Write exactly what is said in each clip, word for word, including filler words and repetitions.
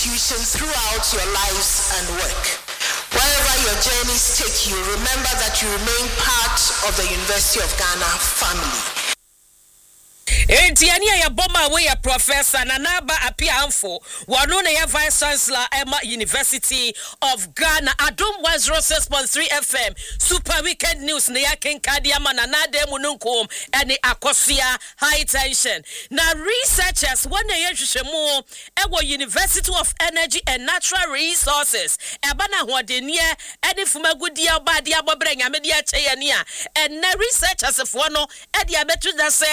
institution throughout your lives and work. Wherever your journeys take you, remember that you remain part of the University of Ghana family. Entiania ya boma we ya professor Nanaba Apianfo wanona ya vice chancellor Emma University of Ghana Adom one oh six point three F M super weekend news ne ya kenkadia mananade mununkom ene akosia high tension na researchers wana ya hwehwemu ewo University of Energy and Natural Resources eba na hodenie ene fumagudia obadia bobre nyame dia cheyani a ene researchers fo no e dia betu da se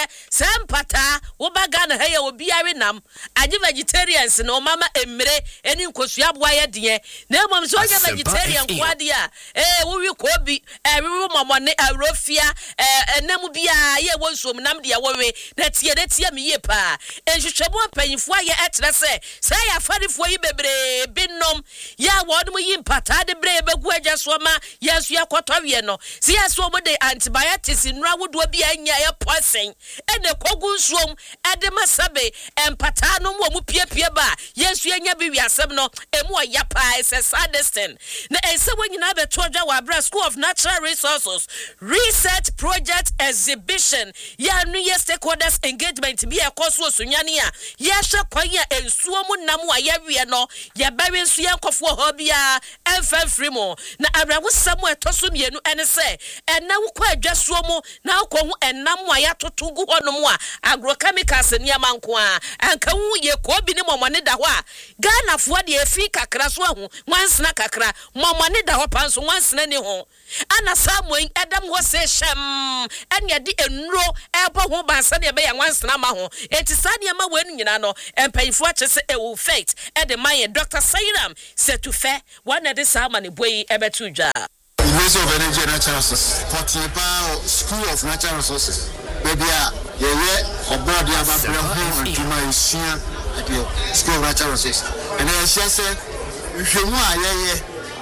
pata wobagana heya obiare nam anye vegetarians no mama emre eni nkosua boaye de na emom so anye vegetarian kwade a eh wo wi kobi eh wi momone arofia eh enam bia ye wonsom nam de wowe na tie na tie me ye pa enhwehwemo apanyifo aye etre se sa ya farifo yi bebre binom ya wodum yi mpata de bre begu agyasoma yesu yakotowe no se yesu mo de antibiotics nura wodo bia anya ya poison ene Gunsum Edema Sabe and Patano mu piepie ba yesu enya bi wiasem no emu oyapa ese sadestin na ese when na be toja wa bra School of Natural Resources research project exhibition ya nu ye stakeholders engagement bi e koso osunyane a ye hwe kwan ya ensuo mu nam wa ye wie no ye bawe nsu ye nkofo ho bia emfamfiri mo na abrawo samu etoso mienu ene se ena wo kwa adwaso mu na wo hu enam wa ya totogu honom a agrochemicals ni amanko a anka wu ye ko bi ni momone da ho a Ghana fo de afi kakra so ahu wansena kakra momone da ho panso wansena ni ho ana samoin edam ho se shem enya di enuro ebo ho bansa de be ya wansena ma ho enti sane ma wenu nyina no empayifo akyese e wo faith e de man Doctor Sairam Setufe one of the samani boy ebetu dwa University of Energy and Natural Resources Portipa School of Natural Resources maybe a ye ye obodo ya babra ho aduma nsua at the School of Natural Resources and I share say hwemu a ye ye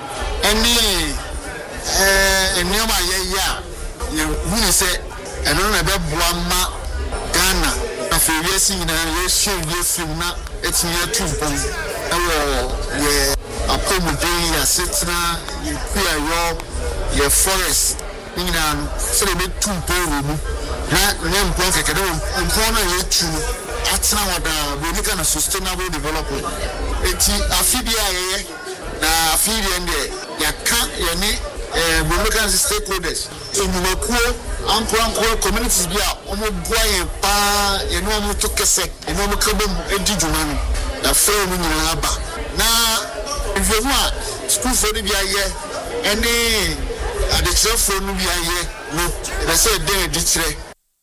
eni eh enioma ye ya ye hunu se eno na be boa ma Ghana afewie si nyina ye hwe ye film na etinye tumpon ewo ye akomude ya setra ye pia yo ye forest nyina no se le tumpon mu na nem point keke do mpon na ye tu atna wada we can sustainable development eti afibia ye na afibia nde ya ka ye ni eh we can stakeholders enyumakuo ampo communities bia omo boye pa ye no mo to kese ye no mo kabom edi djuma no na frɛ mu nyina aba na ehwemu a school for bia ye ene adekyerɛfo no bia ye no be say dey edikyerɛ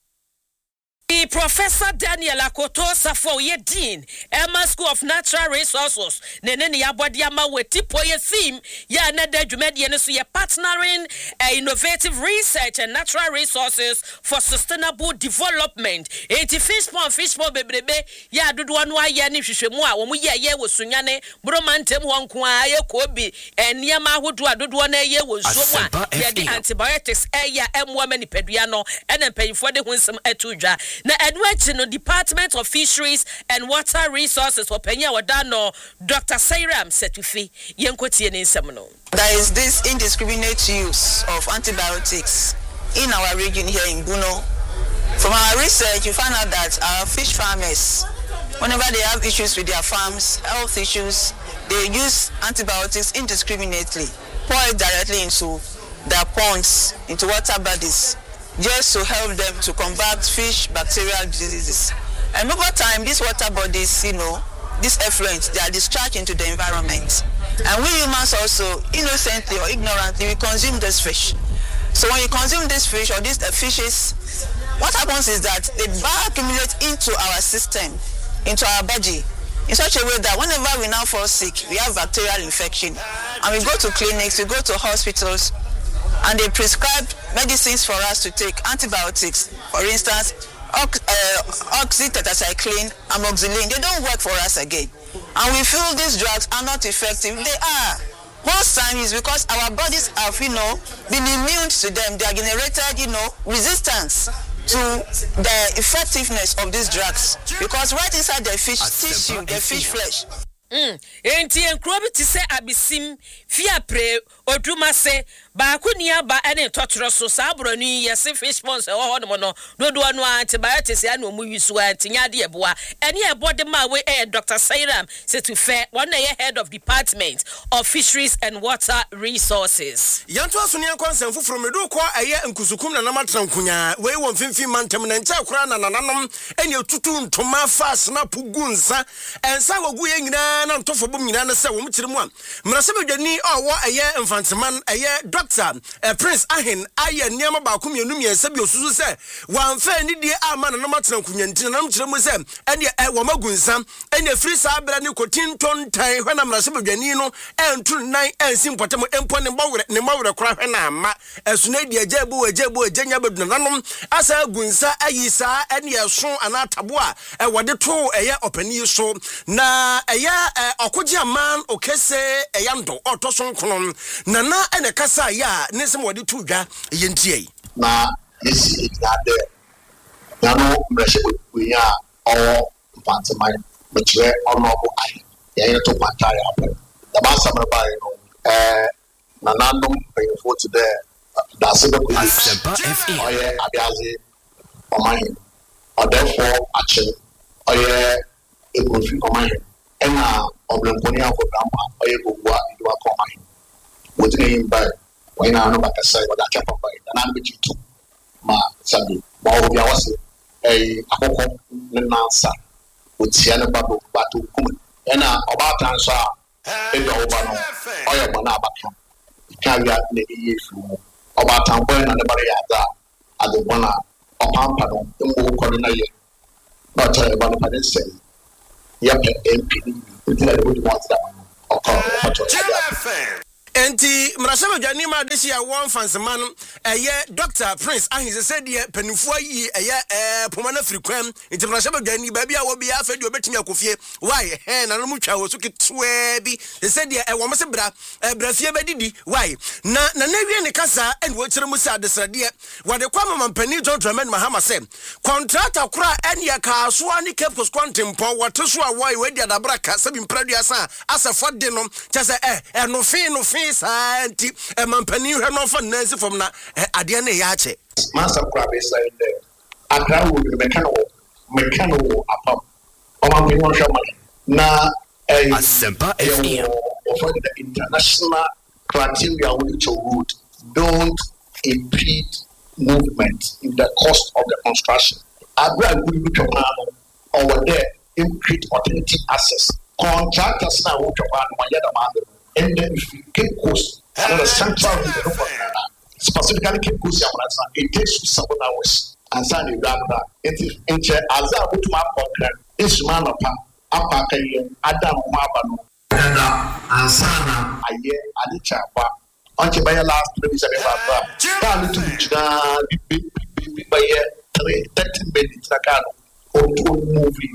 Professor Daniel Akoto Safo ye Dean Emma School of Natural Resources nene ne yabodi ama weti po ye theme ya na da dwumadi ne so ye partnering uh, innovative research and natural resources for sustainable development eighty fish pond fish pond bebrebe ya dodo anu aye ne hwehwemu a wo mu ye ye wosunyane bromantem ho nko a ye kobi eniama ahodo adodo na ye wonso mu a ye di antibiotics eya emwa manipadua no ene mpanyifo de ho nsem atudwa na Edward no Department of Fisheries and Water Resources for Penya Wadano Doctor Sairam Setufi yenkotie ne nsem no. There is this indiscriminate use of antibiotics in our region here in Buno. From our research, we found out that our fish farmers, whenever they have issues with their farms, health issues, they use antibiotics indiscriminately, pour it directly into their ponds, into water bodies, just to help them to combat fish bacterial diseases. And over time, these water bodies, you know, these effluents, they are discharged into the environment. And we humans also, innocently or ignorantly, we consume this fish. So when you consume this fish or these uh, fishes, what happens is that they bioaccumulate into our system, into our body, in such a way that whenever we now fall sick, we have bacterial infection. And we go to clinics, we go to hospitals, and they prescribe medicines for us to take, antibiotics, for instance, ox, uh, oxytetracycline, amoxicillin. They don't work for us again. And we feel these drugs are not effective. They are. Most time is because our bodies have, you know, been immune to them. They are generated, you know, resistance to the effectiveness of these drugs. Because right inside the fish tissue, the fish flesh, Mm. Enti enkro bi ti se abisim fiapre oduma se ba ko niaba ene totoro so sabronu yesi fish ponds e ho no no dodo no antibiotics ya no mu yisu antinya de eboa ene ebode ma we eh Doctor Sairam say to fair one year head of Department of Fisheries and Water Resources. Yanto aso ne kwansen foforo medu ko eye nkusukum na namatra nkunya we won finfin mantem na ncha kura na nananom ene tutu ntoma fast na pugunsa ensa wogu ye nyina na ntofo bom nyina na se wo mkire mu a mrase bedwani owo eye infantiman eye Doctor uh, Prince Ahin aye niam ba ko mienu miensa bi osusu se wan fa ni die ama na namatra nkunya ntina na mkire mu se ene wo magunsa ene free sa bra ni kotinton tan hwe na mrase bedwani no entu nan ensi mpotem empo ne mbawre ne mbawre kora hwe na ama esuna die ajebu ajebu agenya bedu nanom asa gunsa ayisa ene yeso anatabo a e wode to eye opani so na eye okoje aman okese eye ndo otoso nkono na na ene kasa ya nesem wode to dwa eye ntie na yesi ade na no mrese buya o pantomime mechwe onobo ai ya to pantaya apo da ba samra ba no eh na nandom payfo today da se be ko oye abiaze oman or therefore action oye ekofi oman ena oblenkoni afọ grandma oye gogwa iwa oman wotine imba when I know about say what I kept up by and I'm with you too ma sabi ma o bia wase eh akoko nansa otiane babo batu kum ena oba tanso a e do oba no oye bona abaka kawia na yefu oba tambo na ne bare yaza ade bona opampa no mbo ko na ye na tell about the padin say ya pe M P until I would want that okay enti mrasaba dwani ma de sia won fanseman eye Doctor Prince Ahin said ye penifo yi eye eh pomana frikwam enti mrasaba dwani ba bia wo bia afadi obetimi akofie why eh na no mutwa wo so ketwe bi said ye e wo mse bra brafie badidi why na na nawie ne kasa en wo kire musa adesrade wode kwa mampani John Dramani Mahama say contractor kura en ye ka so ani Cape Quantimpo wote so a why we dia dabra ka sabi mpraduasa asafo de no chese eh eh no fin no fin santi e mampani hwe no fa nansi from na ade na ya che master crab is like the agra wo mechanical mechanical apam o mampani won hwe na eh Asempa F M for the international criteria which road don't impede movement in the cost of the construction agra wo bi twa over there impede authentic access contractors na wo twa no ya da man and then if you Cape Coast, and the central region of Ghana, specifically Cape Coast, it takes you seven hours. And Sunday, Ghana, it is in chair as I would map on this man of Apaka, Adam Mabano, and Sana, I hear Alichapa, until by last three seven five, to by thirty minutes, or two movie.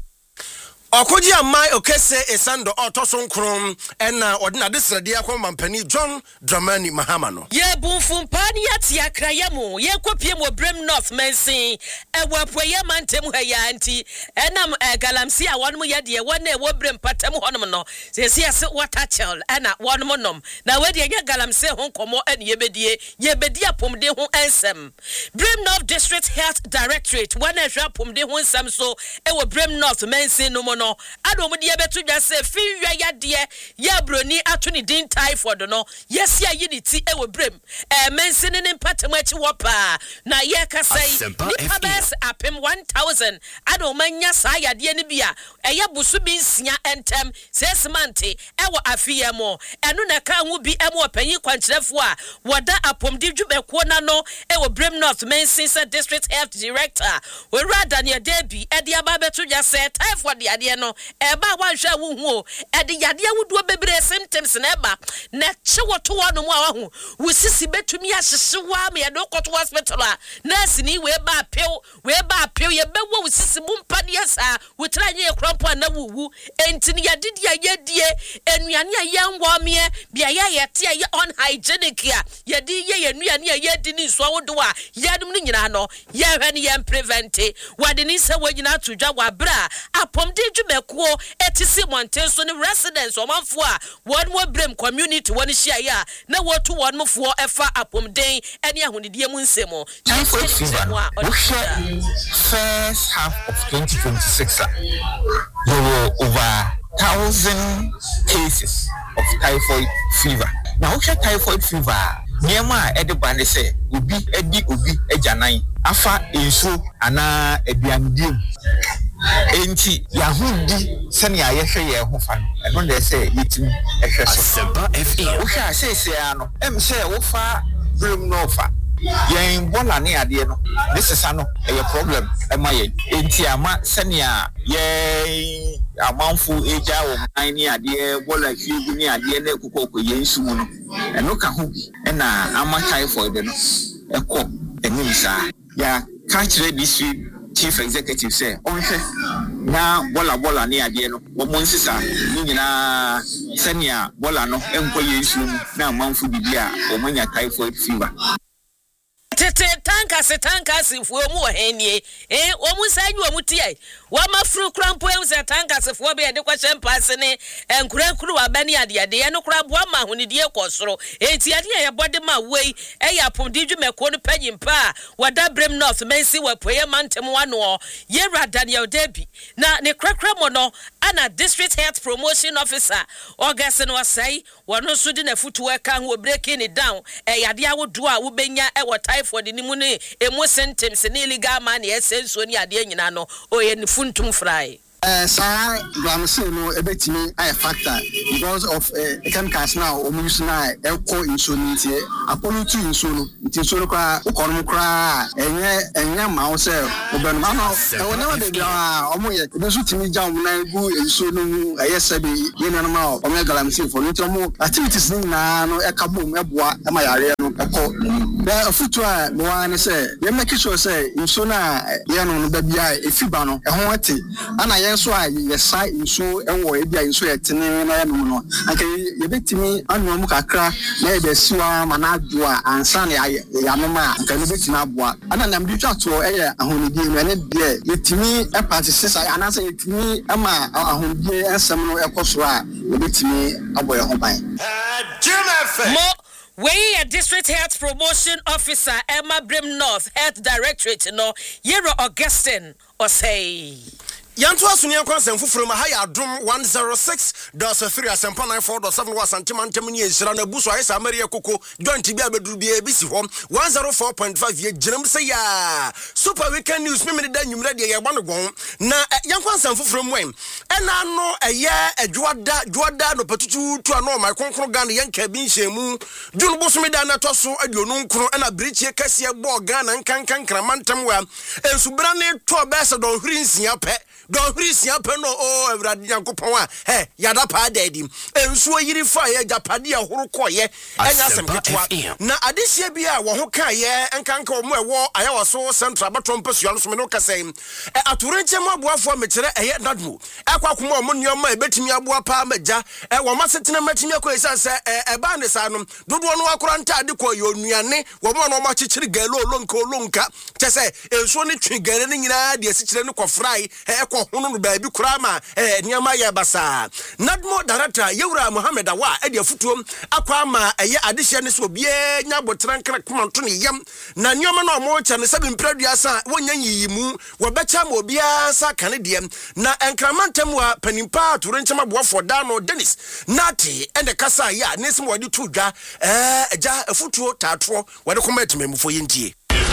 Okoji amai okese esando otoso nkrom ena odina desrade akwa mampani John Dramani Mahama no ye bunfumpani yati akraya mu ye kopie mo Brem North Mensin ewapo ye mantem ha ya anti enam galamsi a wonmo ye de won na wo Brem patam honom no se se ase water child ena wonmo nom na we de ye galamsi ho komo ene ye bedie ye bedie apomde ho ensem Brem North District Health Directorate won na hwa apomde ho ensem so e wo Brem North Mensin no mo no ado mo de betu dwa se fiwa ya de ya broni ato ni din typhoid no yes ya yiniti e wo Brem e Mensin ne patam achi wopa na ye ka sai ni habes apem one thousand ado manya sa ya de ne bia e ya busu bi nsia entem six months e wo afie mo eno na ka hu bi e mo panyi kwankyerefo a woda apomdi dwubeko na no e wo Brem North Mensin District Health Director we rather Daniel Debi e de aba betu dwa se typhoid ya de no eba wanhwa wo hu e de yade awudo bebre symptoms na eba na chewoto wonu mu a hu wo sisi betumi ahyehyewa me do koto hospital a nurse ni we ba pew we ba pew ye bewo wo sisi mu mpade asa wo tranye krampo na wuwu enti ni yade dia yedie enuane a yenwo me bia ya yete ye unhygienic a yade ye yenuane a yedi ni so wodo a yadum ni nyina no ye hwe ni ye prevent wade ni se wanyina to dwa wa bra apomde dwumekuo etisi montenso ne residents omanfo a won mo brem community won hia ya na wotu won mofo efa apomden ene ahonidie mu nsemo typhoid fever first half of twenty twenty-six there were over thousand cases of typhoid fever. Now typhoid fever Niema edebane se obi edi obi ejanan afa enso ana eduandim enti yahudi sene ayehwe ye ho fa no eno de se yitim ehwe so Asempa F M wo hwa se se ano em se wo fa brim no fa yen bola ne ade no this is ano a problem ema yen enti ama sene a ye amanfo eja wo man ni ade bola hwigu ni ade na kokoko yensu mu no eno ka ho bi na ama typhoid no ekọ enim sa ya catch this chief executive say onhwe na bola bola ni ade no wo mo nsisa ni nyina senia bola no enko yensu mu na amanfo bibia wo manya typhoid fever tete tankase tankase fuo mu ohenie eh wo mu sanyu wo mutie wa mafru krampo em se tankase fuo be de kwahye mpase ne enkurankuru wa bani ade ade ye no kura boa ma honidie kosoro enti ade ye bode ma wei e ya pomdi dwumeko no panyimpa wada brem north mensi wa poye mantem wano ye ra Daniel Debi na ne krakra mo no ana district health promotion officer August no say wono so di na futu e kan wo breaking it down e yade awodo a wo benya e wo for the nimune emo symptoms ne illegal man yesenso ni ade nyina no oye ni funtum fry eh sa gramse no ebetimi ay factor because of uh, chemicals now o use na eco insulin apollo two insulin insulin kwa ukono kra enye enye ma wo se obenu ma no e wona de bia o mo ye ebesu timi jam na egu insulin ayese be ye na ma o me gramse for no mo activities ni na no e kabo mo eboa e ma yare no eko da futu a no an se ye make sure say insulin a ye no no ba bia e fiba no e ho ate ana ye so a yesa inso enwo ebia inso yetene na yanu no anka yebetimi anu mu kakra na yebesiwa manadwo ansa na ya mama anka yebetimi aboa ana nam ditwa to eye ahonidie no ene de yetimi e practice anasa yetimi ama ahonidie ensem no ekoso a yebetimi aboye ho ban mo we a district health promotion officer Emma Brim North Health Directorate no Yero Augustine or say Yanto asunia kwansen fufuru ma haya adum one oh six point three asempa nine four point seven wa santima ntemni enhira na buso ayesa Maria Koko joint bia beduru bia ebisi hom one oh four point five ye ginam se ya super weekend news mimi da nwumra de ye gbano gon na yankwansen fufuru mwen ena no eye adwoada dwoada no patutu tu ano my konkro Ghana yanka bi nhemu dunu buso mi da na toso aduonu nkro ena brichie kase bo Ghana nkankan kramantam wa ensubra ne to besa don hrinsia pe don Christian peno o Ewrade Yankopon a he yada pa dadi ensuo yiri fa ye japade a horo koye enya semketwa na adesia bia wo ho ka ye enkanka o mo ewo ayawaso central batom pesuan so me no kase e aturenche mo aboafo mekere eye nadmo ekwa kuma o mo nyoma ebetimi aboa pa maja e wo masetena matimi akoye sanse e ba ne sa no dodo no akora nta ade ko ye onuane wo mo no ma chichiri galo lonko lonka tese ensuo ne twigare ne nyina de asichire ne kofrai e hono no baabi kurama eh niama ya basa nadmo director Yewura Mohammed Awa e de afutuom akwa ma eye adehye ne so obie nya botran kra komanto ne yam na nioma no mo cha ne sabi mpraduasa wonya yiyimu wo becha ma obia sa kane de na enkramantam wa panimpa aturenchema boafo da no Dennis Nati ende kasa ya ne sim wadi tudwa eh eja afutuo taatro wade komatimemu fo yentie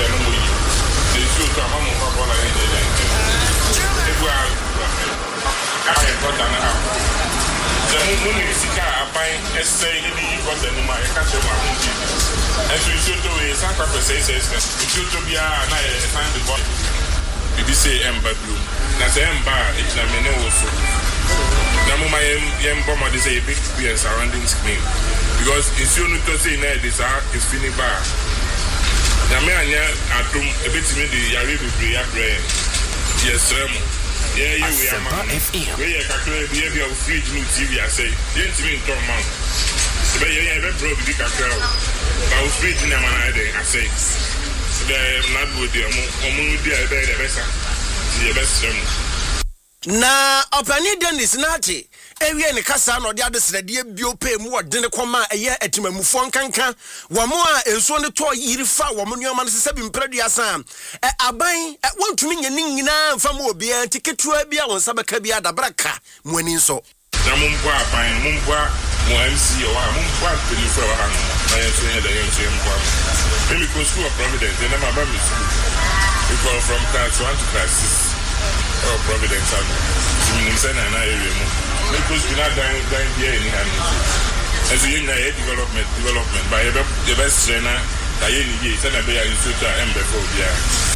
I got an hour. The moon is a buying a say in the got the number I catch him. And so you should do a sacrifice. You should be a find the body. You say Ember Blue. That's Ember, it's a minute also. The moment I am bomber is a big beer surrounding screen. Because it's you to say that this is finny bar. The man at room a bit to me the Yaribu Bria brain. Yes, sir. Yeah, you are F M. We are calculating the area of fridge new T V. I say, you ain't me in Tom Mount. So, you ain't ever broke the cacao. I was fridge in a man. I say, so, they are not with the Omu, the best, the best. Na opani Dennis Nati ewie ne kasa no de adesrede bio pe mu odene koma eye atimamufo nkanka wo mo a enso ne to yirifa wo mo nyoma no sese bi mpraduasa e aban wontumi nya nyina mfa mo obi antiketua bia won sabaka bia dabraka mo ani nso na mumpo aban mumpo mo M C o a mumpo pelifo wa ha na yenso nya da yenso mpo maybe go school of Providence and my baby school we go from class one to class six oh Providence and we say na na area mo because we not down down here in hand as we na development development by the best trainer that you need say na be ya instructor and before bia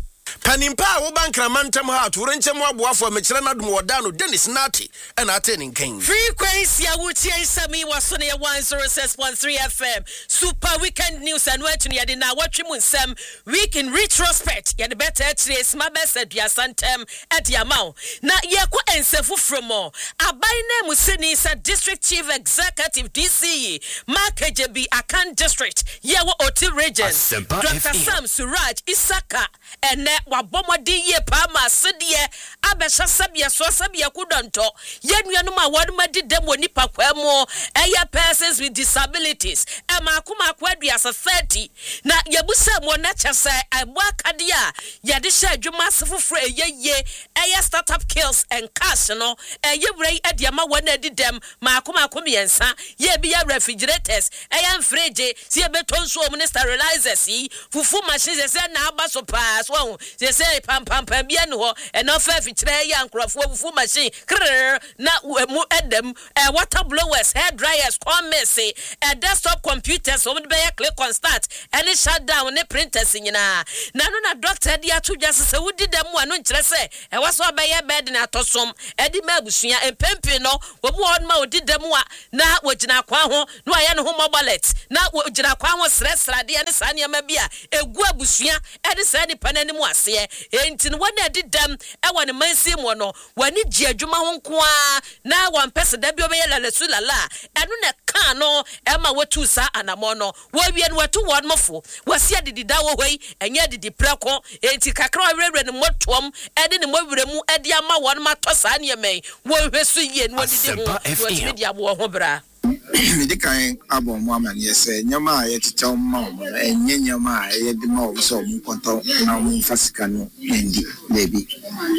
Panimpa wo bankra mantam ha to renchem aboafo mekire na dum wodano Dennis Nati and attending king frequency awuti ensami waso ne one oh six point three F M super weekend news and what you na watch mu nsem week in retrospect ya the better today small best aduasantem adiamao na ye ko ensefu from abai na musini sa district chief executive D C Mark J B Akan district ye wo Oti region Doctor Sam Suraj Isaka and wabomodi ye pa ma sedie abesha sabia so sabia kudonto yenuanu ma wadumadi dem woni pakwamo eya persons with disabilities e ma akuma akwadu as thirty na yebusa mo na chese abakade a yede sha adwuma sefofro eyeye eya startup kills and cash no eye brei ediama wona didem ma akuma akoma yensa ye bi ya refrigerators eya fridge si ebetonso o minister realizers yi fufu machines se na abaso pass won they say pam pam pam bia no and no fa fichire ya nkrofo fufu machine na mu edem water blowers hair dryers commerce a desktop computers so be click on start and shut down ne printers nyina na no na doctor dia to just say wudi dem anu nkire se e waso be ye bed na tosom edi mabusua empempe no obu on ma odi dem a na wogina kwa ho no aye no ho mobilet na wogina kwa ho sresra de ne sa ne ma bia egu abusua edi sa ni panani mu ase enti no wona edi dem e wone mansi mu no wani gi adwuma ho nko a na wan pese da bi obeye lalesu lala enu ne kan no e ma watu sa anamo no wo wie no watu won mofo wasi adidi da wo hoi enye adidi preko enti kakra werere ne motom edi ne mowiremu edi ama won ma to sa ne men wo hwesu yie no didi ho wo media bo ho bra me kan abo mo amane yese nyama a yeticha ma mo enye nyama a yedi ma o so mo konto na mo fasika no ndi baby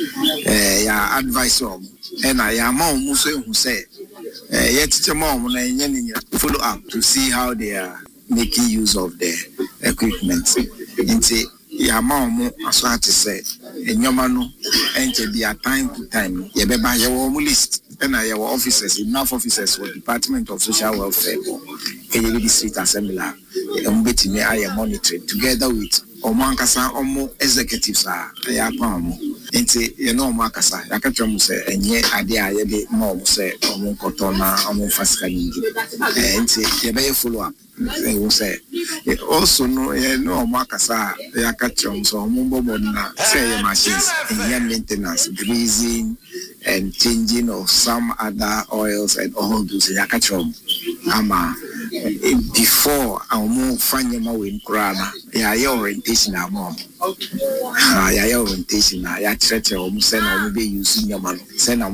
eh ya advice o ena ya ma o so ehu se eh yeticha ma o na enye ni follow up to see how they are making use of the equipment nti ya ma o aso ati se nyama no enche bi a time to time ye be ba ye wo mo list and our officers, enough officers for Department of Social Welfare, K J B District Assembly, and betting I am monitoring together with Omankasa Omo executives are Yapam. And say, you know, Makasa, Yakatramu say, and yet I dare the mom say, Omo Kotona, Omo Fascani, and say, you better follow up. They will say, it also know, you know, Makasa, Yakatram, so Mumbo Bodna, say machines, and young maintenance, greasing. And changing of some other oils and all those yakatrom ama before our more fanyama win krana ya your orientation amom ah ya your orientation ya church o mu se na o be use nyama no se na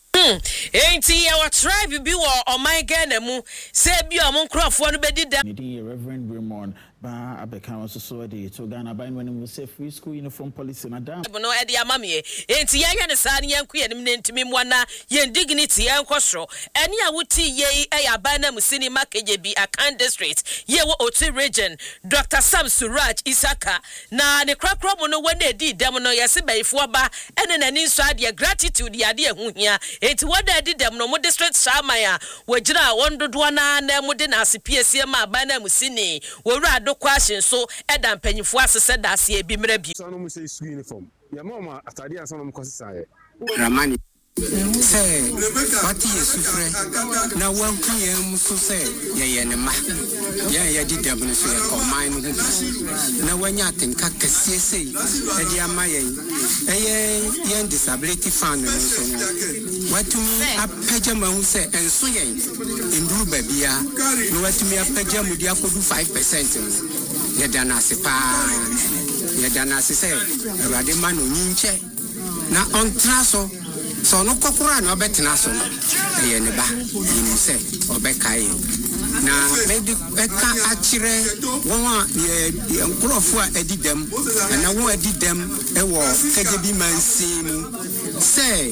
enti our tribe bi wo o my Ghana mu se bi o mu nkrofo no be dida Reverend Raymond ba abeka so so de to Ghana by when we say free school uniform policy madam no e de amamie enti ya hwe ne sa ne yanku ye ne ntimi mu na ye dignity yankosro ene a wuti ye e ya ba na musini makeje bi Akan district ye wo Oti region Doctor Sam Suraj Isaka na ne krakro mu no wona edi dem no ye se baifo ba ene nani nso ade gratitude ya de hu hia enti woda edi dem no mo district shamaya wojira wondodo na na mu de na asipiesie ma ba na musini wowura question so edam panyifo asese dase e bi mra bi so no mo say school uniform ya mama atade aso no mo kosisa ye Ramani say party sufre na wanku ye muso say ye ye ne ma ye ye di dem no so ye ko man no hu na wanya tenka kasie sei e di ama ye ye ye disability fund no so no watumi apaja ma hu say enso ye nduru babia no watumi apaja mu di akodu five percent ye dana se pa ye dana se say awade ma no nyinche na on traso so no kokora na obetena so no ye ne ba nim se obekaye na maybe eka akire won a ye nkrofo a adidam na won adidam e wo kajebi mansi mu se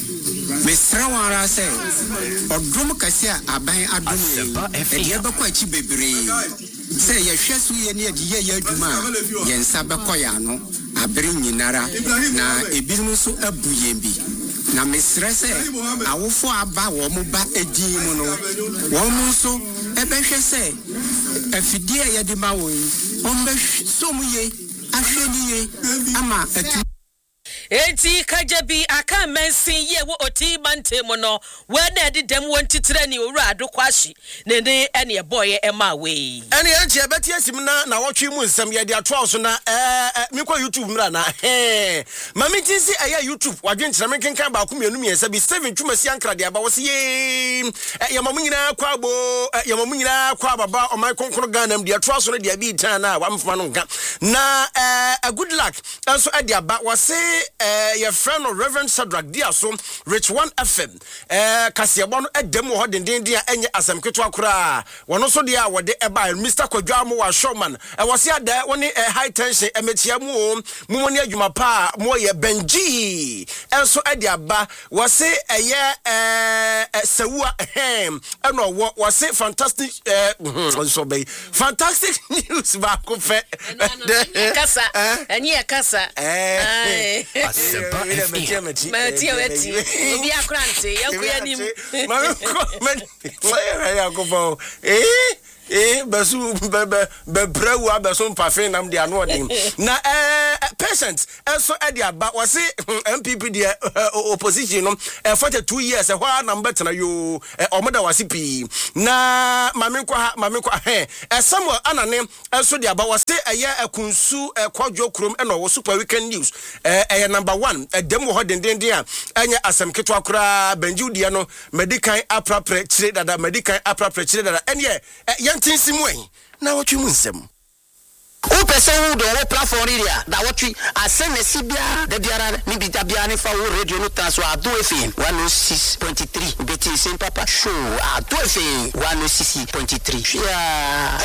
Mesra wara se odrum kase aban adum e de be kwa chi bebre se ye hwesu ye ne ye ye aduma ye nsa be koya no abere nyinara na ebirum so abuye bi na mesra se awofo aba wo mo ba edi mu no wo mo so e be hwe se afidie ye de ma wo on be so mu ye ahwe ni ye ama atu Eti kajabi aka mensin ye wo oti mantemo no we na de dem won titire ni owura adokwashi ne ne ene boy e ma we ene enche beti asim na na wotwe mu nsam ye de ato so na eh me kwa YouTube mra na eh mami tinsi eye YouTube wadwe nkyere me kenkan ba ko mienu miensa bi Steven Twumasi ankra de aba wo se ye ye mamu nyina kwa bo ye mamu nyina kwa baba o mai konkoro Ghana m de ato so na de abi tan na wa mfa no nka na eh good luck also e de aba wo se eh your friend of Reverend Shadrach Diaso Rich one F M eh kasiebo no edem ho denden dia enye asem keto akura wono so dia wode eba Mister Kwadwamo wa Showman e wose ada woni high tension emetia mu o mu ni adwuma pa mo ye Benji enso ade aba wose eye eh sewua ehem eno wo wose fantastic eh so be fantastic news ba ko fe kasa enye kasa eh Aseba meti meti meti meti obi akrante yakuya nim ma comment play ya go for eh eh basu be be brewu abeso mpafe nam de ano odin na eh patient enso e de aba wose M P P de opposition no forty-two years e hwa na mbetena yo omoda wase pi na mame kwa mame kwa he Samuel anane enso de aba wose eye akunsu kwadwo krom e no wo super weekend news eh number one edem wo denden den a enye asem keto akura Benji de no medical aprapre chire dada medical aprapre chire dada enye Tinsimwe na watwi mu nsem o person who do wo platform area da watwi asem sibia da biara ni bi da biara ni fa wo radio no taso ado efin one oh six point three beti sem papa show ado efin one oh six point three yeah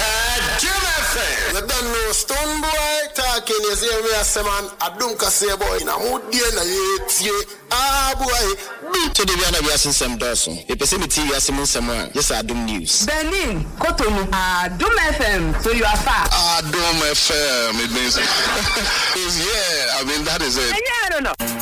Jimmy the don no stone boy talking is here we aseman adum kase boy na modie na yetie ah boy to the biara bi asem doso e person ti wi asem nsem a yes adum news Benin Kotonu Adum F M so you are far Adum F M it means yeah I mean that is it yeah I don't know